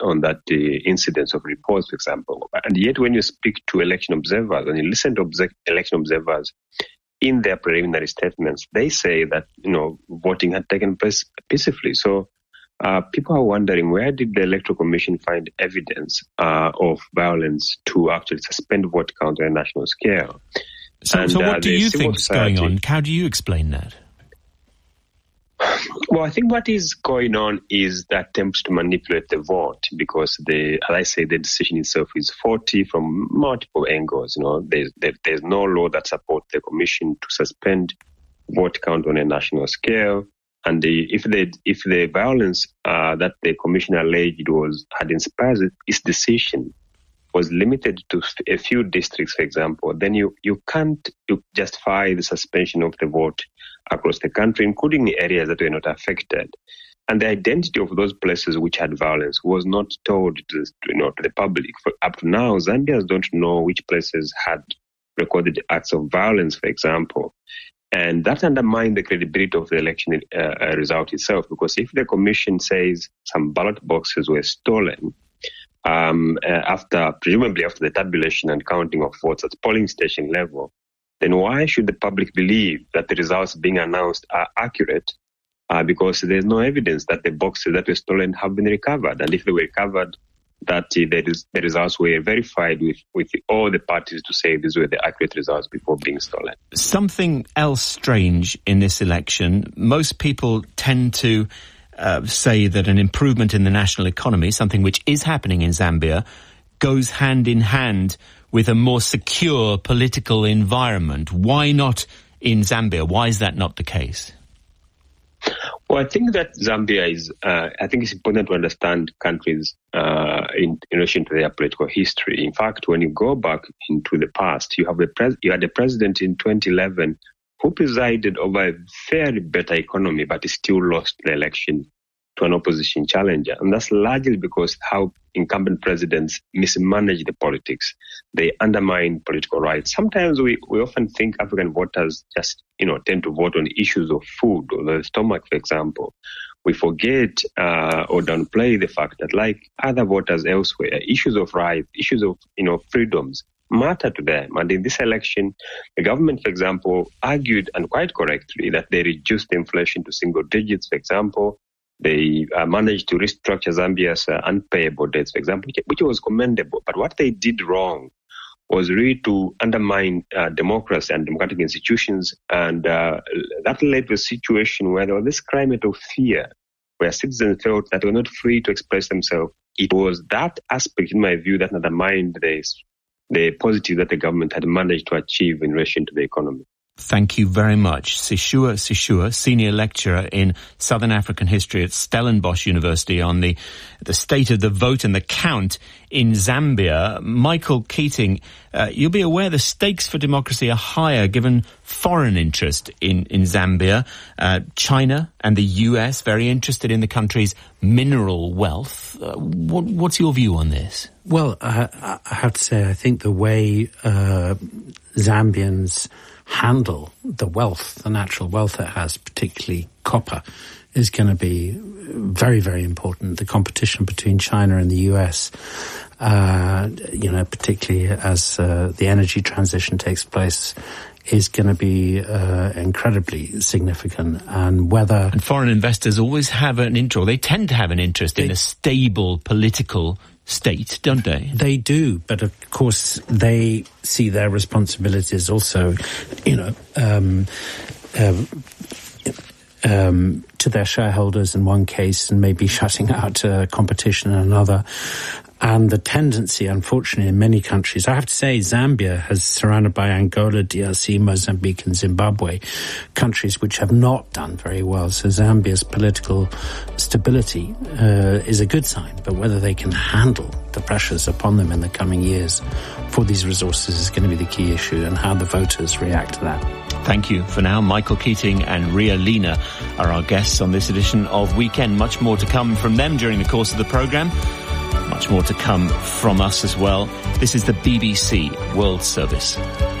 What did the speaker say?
on that incidence of reports, for example. And yet when you speak to election observers, when you listen to election observers in their preliminary statements, they say that, voting had taken place peacefully. So people are wondering, where did the Electoral Commission find evidence of violence to actually suspend vote count on a national scale? So what do you think is going on? How do you explain that? Well, I think what is going on is the attempt to manipulate the vote, because as I say, the decision itself is faulty from multiple angles. There's no law that supports the commission to suspend vote count on a national scale. And if the violence that the commission alleged had inspired its decision was limited to a few districts, for example, then you can't justify the suspension of the vote across the country, including the areas that were not affected. And the identity of those places which had violence was not told to the public. Up to now, Zambians don't know which places had recorded acts of violence, for example. And that undermined the credibility of the election result itself, because if the commission says some ballot boxes were stolen, presumably after the tabulation and counting of votes at polling station level, then why should the public believe that the results being announced are accurate? Because there's no evidence that the boxes that were stolen have been recovered. And if they were recovered, that the results were verified with all the parties to say these were the accurate results before being stolen. Something else strange in this election, most people tend to say that an improvement in the national economy, something which is happening in Zambia, goes hand in hand with a more secure political environment. Why not in Zambia? Why is that not the case? Well, I think that Zambia is, I think it's important to understand countries in relation to their political history. In fact, when you go back into the past, you had a president in 2011 who presided over a fairly better economy, but he still lost the election to an opposition challenger. And that's largely because how incumbent presidents mismanage the politics. They undermine political rights. Sometimes we often think African voters just, tend to vote on issues of food or the stomach, for example. We forget or downplay the fact that, like other voters elsewhere, issues of rights, issues of, freedoms matter to them. And in this election, the government, for example, argued, and quite correctly, that they reduced the inflation to single digits, for example. They managed to restructure Zambia's unpayable debts, for example, which was commendable. But what they did wrong was really to undermine democracy and democratic institutions. And that led to a situation where there was this climate of fear, where citizens felt that they were not free to express themselves. It was that aspect, in my view, that undermined the positive that the government had managed to achieve in relation to the economy. Thank you very much. Sishua Sishua, Senior Lecturer in Southern African History at Stellenbosch University, on the state of the vote and the count in Zambia. Michael Keating, you'll be aware the stakes for democracy are higher given foreign interest in Zambia. China and the US very interested in the country's mineral wealth. What's your view on this? Well, I have to say, I think the way Zambians handle the wealth, the natural wealth it has, particularly copper, is going to be very, very important. The competition between China and the US, particularly as the energy transition takes place, is going to be incredibly significant. And foreign investors always have an interest, they tend to have an interest in a stable political state, don't they? They do, but of course they see their responsibilities also, to their shareholders in one case, and maybe shutting out competition in another. And the tendency, unfortunately, in many countries, I have to say Zambia is surrounded by Angola, DRC, Mozambique and Zimbabwe, countries which have not done very well. So Zambia's political stability is a good sign, but whether they can handle the pressures upon them in the coming years for these resources is going to be the key issue, and how the voters react to that. Thank you. For now, Michael Keating and Ria Lina are our guests on this edition of Weekend. Much more to come from them during the course of the programme. Much more to come from us as well. This is the BBC World Service.